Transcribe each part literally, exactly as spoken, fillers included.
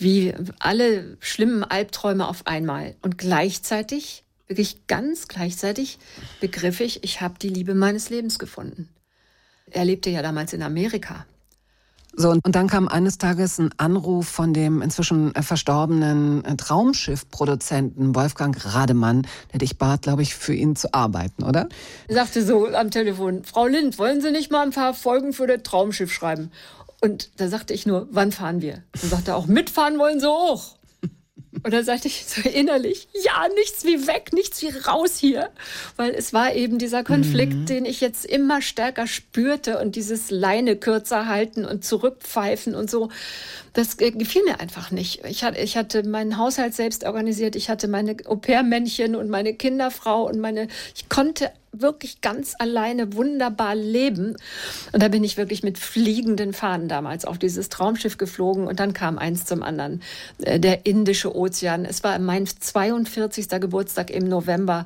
wie alle schlimmen Albträume auf einmal. Und gleichzeitig, wirklich ganz gleichzeitig, begriff ich, ich habe die Liebe meines Lebens gefunden. Er lebte ja damals in Amerika. So, und dann kam eines Tages ein Anruf von dem inzwischen verstorbenen Traumschiff-Produzenten Wolfgang Rademann, der dich bat, glaube ich, für ihn zu arbeiten, oder? Er sagte so am Telefon, Frau Lind, wollen Sie nicht mal ein paar Folgen für das Traumschiff schreiben? Und da sagte ich nur, wann fahren wir? Dann sagte er auch, mitfahren wollen Sie auch. Und dann sagte ich so innerlich, ja, nichts wie weg, nichts wie raus hier. Weil es war eben dieser Konflikt, mhm. den ich jetzt immer stärker spürte und dieses Leine kürzer halten und zurückpfeifen und so. Das gefiel mir einfach nicht. Ich hatte, ich hatte meinen Haushalt selbst organisiert, ich hatte meine Au-pair-Männchen und meine Kinderfrau und meine, ich konnte wirklich ganz alleine wunderbar leben. Und da bin ich wirklich mit fliegenden Fahnen damals auf dieses Traumschiff geflogen und dann kam eins zum anderen. Der Indische Ozean. Es war mein zweiundvierzigster Geburtstag im November,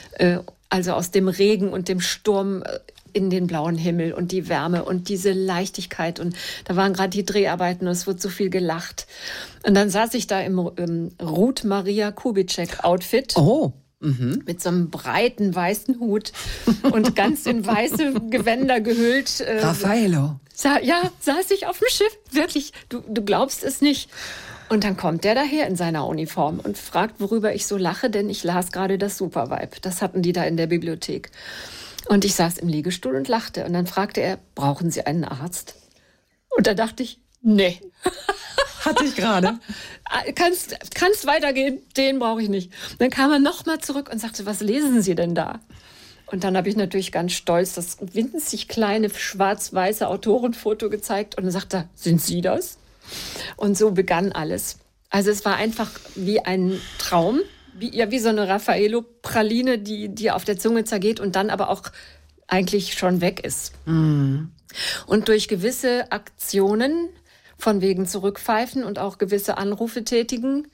also aus dem Regen und dem Sturm in den blauen Himmel und die Wärme und diese Leichtigkeit. Und da waren gerade die Dreharbeiten und es wurde so viel gelacht. Und dann saß ich da im, im Ruth Maria Kubitschek-Outfit. Oh. Mhm. Mit so einem breiten weißen Hut und ganz in weiße Gewänder gehüllt. Äh, Raffaello. Sa- ja, saß ich auf dem Schiff. Wirklich, du, du glaubst es nicht. Und dann kommt der daher in seiner Uniform und fragt, worüber ich so lache, denn ich las gerade das Supervibe. Das hatten die da in der Bibliothek. Und ich saß im Liegestuhl und lachte. Und dann fragte er, brauchen Sie einen Arzt? Und da dachte ich, nee. Hatte ich gerade. Kannst, kannst weitergehen, den brauche ich nicht. Dann kam er nochmal zurück und sagte, was lesen Sie denn da? Und dann habe ich natürlich ganz stolz das winzig kleine schwarz-weiße Autorenfoto gezeigt. Und dann sagte er, sind Sie das? Und so begann alles. Also es war einfach wie ein Traum, wie, ja, wie so eine Raffaello-Praline, die, die auf der Zunge zergeht und dann aber auch eigentlich schon weg ist. Mm. Und durch gewisse Aktionen, von wegen zurückpfeifen und auch gewisse Anrufe tätigen,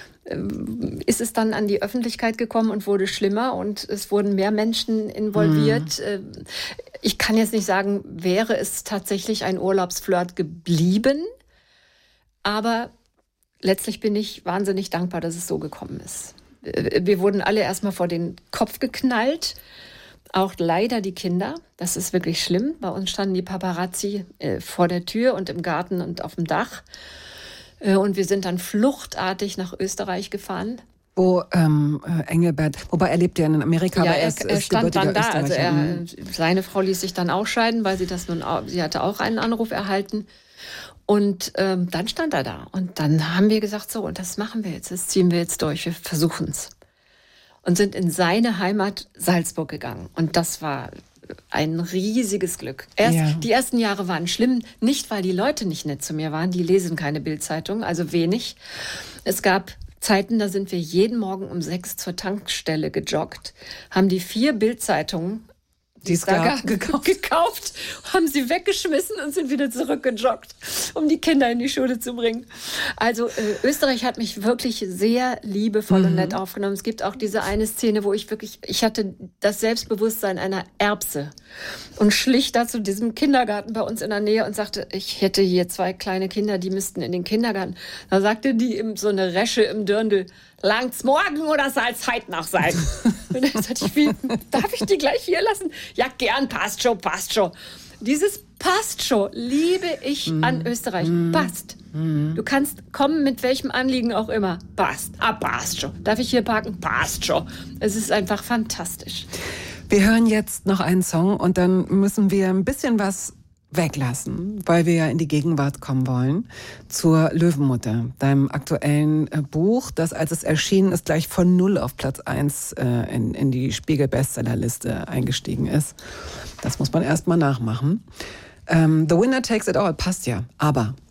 ist es dann an die Öffentlichkeit gekommen und wurde schlimmer und es wurden mehr Menschen involviert. Mhm. Ich kann jetzt nicht sagen, wäre es tatsächlich ein Urlaubsflirt geblieben, aber letztlich bin ich wahnsinnig dankbar, dass es so gekommen ist. Wir wurden alle erstmal vor den Kopf geknallt. Auch leider die Kinder, das ist wirklich schlimm. Bei uns standen die Paparazzi äh, vor der Tür und im Garten und auf dem Dach. Äh, und wir sind dann fluchtartig nach Österreich gefahren. Wo ähm, Engelbert, wobei er lebt ja in Amerika, ja, aber er, ist, er ist stand dann da. Also er, mhm. Seine Frau ließ sich dann auch scheiden, weil sie das nun auch, sie hatte auch einen Anruf erhalten. Und ähm, dann stand er da. Und dann haben wir gesagt, so, und das machen wir jetzt, das ziehen wir jetzt durch, wir versuchen es. Und sind in seine Heimat Salzburg gegangen. Und das war ein riesiges Glück. Erst, ja. Die ersten Jahre waren schlimm, nicht weil die Leute nicht nett zu mir waren, die lesen keine Bild-Zeitung, also wenig. Es gab Zeiten, da sind wir jeden Morgen um sechs zur Tankstelle gejoggt, haben die vier Bild-Zeitungen die es da gab, gekauft. gekauft, haben sie weggeschmissen und sind wieder zurückgejoggt, um die Kinder in die Schule zu bringen. Also äh, Österreich hat mich wirklich sehr liebevoll mhm. und nett aufgenommen. Es gibt auch diese eine Szene, wo ich wirklich, ich hatte das Selbstbewusstsein einer Erbse und schlich da zu diesem Kindergarten bei uns in der Nähe und sagte, ich hätte hier zwei kleine Kinder, die müssten in den Kindergarten. Da sagte die eben so eine Resche im Dirndl, langt's morgen oder soll's heute noch sein? Und dann sagte ich, wie, darf ich die gleich hier lassen? Ja, gern, passt schon, passt schon. Dieses passt schon liebe ich mm. an Österreich. Mm. Passt. Mm. Du kannst kommen mit welchem Anliegen auch immer. Passt. Ah, passt schon. Darf ich hier parken? Passt schon. Es ist einfach fantastisch. Wir hören jetzt noch einen Song und dann müssen wir ein bisschen was weglassen, weil wir ja in die Gegenwart kommen wollen, zur Löwenmutter, deinem aktuellen äh, Buch, das, als es erschienen ist, gleich von null auf Platz eins äh, in, in die Spiegel-Bestsellerliste eingestiegen ist. Das muss man erst mal nachmachen. Ähm, The Winner Takes It All passt ja, aber